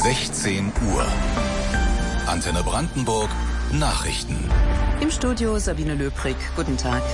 16 Uhr. Antenne Brandenburg Nachrichten. Im Studio Sabine Löbrig. Guten Tag.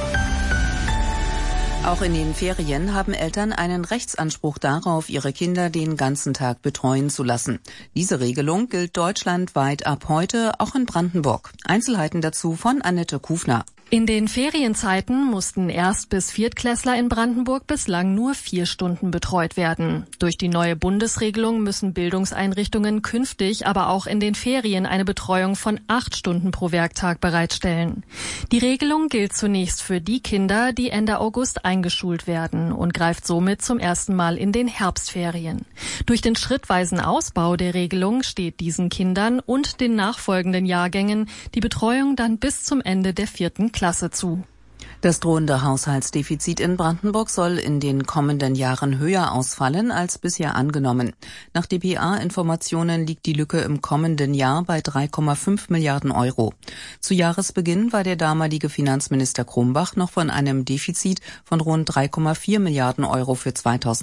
Auch in den Ferien haben Eltern einen Rechtsanspruch darauf, ihre Kinder den ganzen Tag betreuen zu lassen. Diese Regelung gilt deutschlandweit ab heute, auch in Brandenburg. Einzelheiten dazu von Annette Kufner. In den Ferienzeiten mussten Erst- bis Viertklässler in Brandenburg bislang nur 4 Stunden betreut werden. Durch die neue Bundesregelung müssen Bildungseinrichtungen künftig aber auch in den Ferien eine Betreuung von 8 Stunden pro Werktag bereitstellen. Die Regelung gilt zunächst für die Kinder, die Ende August eingeschult werden und greift somit zum ersten Mal in den Herbstferien. Durch den schrittweisen Ausbau der Regelung steht diesen Kindern und den nachfolgenden Jahrgängen die Betreuung dann bis zum Ende der 4. Klasse zu. Das drohende Haushaltsdefizit in Brandenburg soll in den kommenden Jahren höher ausfallen als bisher angenommen. Nach dpa-Informationen liegt die Lücke im kommenden Jahr bei 3,5 Milliarden Euro. Zu Jahresbeginn war der damalige Finanzminister Krumbach noch von einem Defizit von rund 3,4 Milliarden Euro für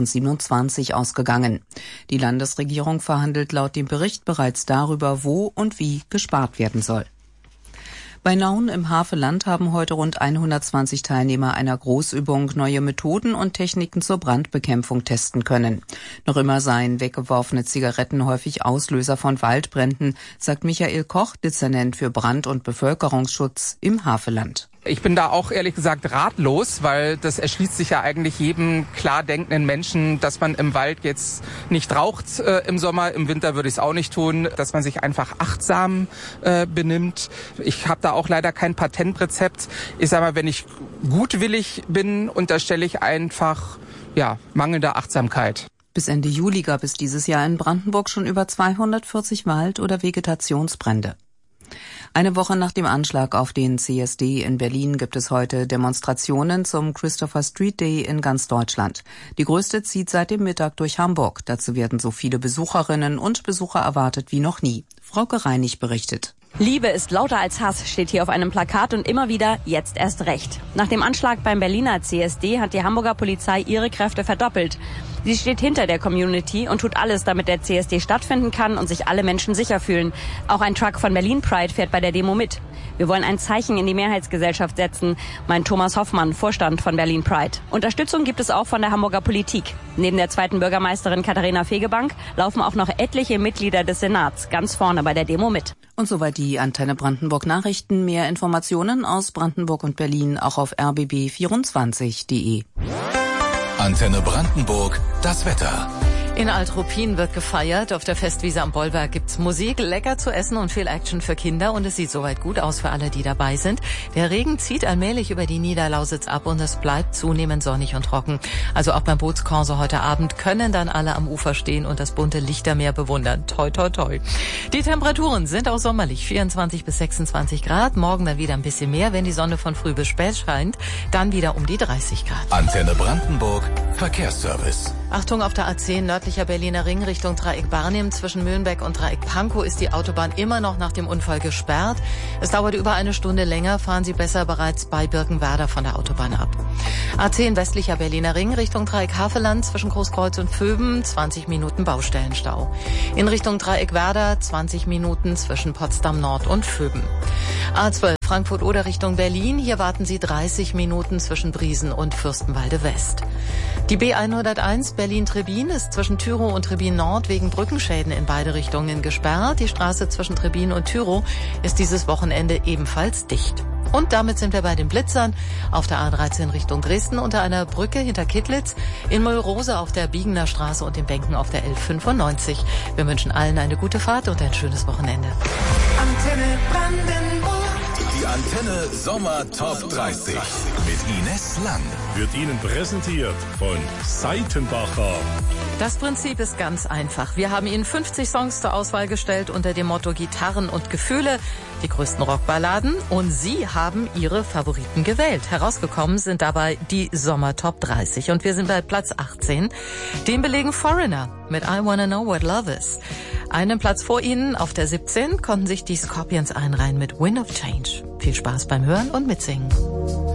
2027 ausgegangen. Die Landesregierung verhandelt laut dem Bericht bereits darüber, wo und wie gespart werden soll. Bei Nauen im Havelland haben heute rund 120 Teilnehmer einer Großübung neue Methoden und Techniken zur Brandbekämpfung testen können. Noch immer seien weggeworfene Zigaretten häufig Auslöser von Waldbränden, sagt Michael Koch, Dezernent für Brand- und Bevölkerungsschutz im Havelland. Ich bin da auch ehrlich gesagt ratlos, weil das erschließt sich ja eigentlich jedem klar denkenden Menschen, dass man im Wald jetzt nicht raucht im Sommer, im Winter würde ich es auch nicht tun, dass man sich einfach achtsam benimmt. Ich habe da auch leider kein Patentrezept. Ich sage mal, wenn ich gutwillig bin, unterstelle ich einfach mangelnde Achtsamkeit. Bis Ende Juli gab es dieses Jahr in Brandenburg schon über 240 Wald- oder Vegetationsbrände. Eine Woche nach dem Anschlag auf den CSD in Berlin gibt es heute Demonstrationen zum Christopher Street Day in ganz Deutschland. Die größte zieht seit dem Mittag durch Hamburg. Dazu werden so viele Besucherinnen und Besucher erwartet wie noch nie. Frauke Reinig berichtet. Liebe ist lauter als Hass, steht hier auf einem Plakat und immer wieder, jetzt erst recht. Nach dem Anschlag beim Berliner CSD hat die Hamburger Polizei ihre Kräfte verdoppelt. Sie steht hinter der Community und tut alles, damit der CSD stattfinden kann und sich alle Menschen sicher fühlen. Auch ein Truck von Berlin Pride fährt bei der Demo mit. Wir wollen ein Zeichen in die Mehrheitsgesellschaft setzen, meint Thomas Hoffmann, Vorstand von Berlin Pride. Unterstützung gibt es auch von der Hamburger Politik. Neben der zweiten Bürgermeisterin Katharina Fegebank laufen auch noch etliche Mitglieder des Senats ganz vorne bei der Demo mit. Und soweit die Antenne Brandenburg Nachrichten. Mehr Informationen aus Brandenburg und Berlin auch auf rbb24.de. Antenne Brandenburg, das Wetter. In Alt-Ruppin wird gefeiert. Auf der Festwiese am Bollwerk gibt's Musik, lecker zu essen und viel Action für Kinder. Und es sieht soweit gut aus für alle, die dabei sind. Der Regen zieht allmählich über die Niederlausitz ab und es bleibt zunehmend sonnig und trocken. Also auch beim Bootskorso heute Abend können dann alle am Ufer stehen und das bunte Lichtermeer bewundern. Toi, toi, toi. Die Temperaturen sind auch sommerlich. 24 bis 26 Grad. Morgen dann wieder ein bisschen mehr, wenn die Sonne von früh bis spät scheint. Dann wieder um die 30 Grad. Antenne Brandenburg, Verkehrsservice. Achtung, auf der A10 nördlicher Berliner Ring Richtung Dreieck Barnim zwischen Mühlenbeck und Dreieck Pankow ist die Autobahn immer noch nach dem Unfall gesperrt. Es dauert über eine Stunde länger, fahren Sie besser bereits bei Birkenwerder von der Autobahn ab. A10 westlicher Berliner Ring Richtung Dreieck Havelland zwischen Großkreuz und Vöben 20 Minuten Baustellenstau. In Richtung Dreieck Werder 20 Minuten zwischen Potsdam Nord und Vöben. A12 Frankfurt oder Richtung Berlin, hier warten Sie 30 Minuten zwischen Briesen und Fürstenwalde West. Die B101 Berlin-Trebin ist zwischen Tyrow und Trebin Nord wegen Brückenschäden in beide Richtungen gesperrt. Die Straße zwischen Trebin und Tyrow ist dieses Wochenende ebenfalls dicht. Und damit sind wir bei den Blitzern auf der A13 Richtung Dresden unter einer Brücke hinter Kittlitz, in Müllrose auf der Biegener Straße und in Benken auf der L95. Wir wünschen allen eine gute Fahrt und ein schönes Wochenende. Antenne Brandenburg. Die Antenne Sommer Top 30 mit Ines Lang. Wird Ihnen präsentiert von Seitenbacher. Das Prinzip ist ganz einfach. Wir haben Ihnen 50 Songs zur Auswahl gestellt unter dem Motto Gitarren und Gefühle, die größten Rockballaden, und Sie haben Ihre Favoriten gewählt. Herausgekommen sind dabei die Sommer Top 30 und wir sind bei Platz 18. Den belegen Foreigner mit I Wanna Know What Love Is. Einen Platz vor Ihnen auf der 17 konnten sich die Scorpions einreihen mit Wind of Change. Viel Spaß beim Hören und Mitsingen.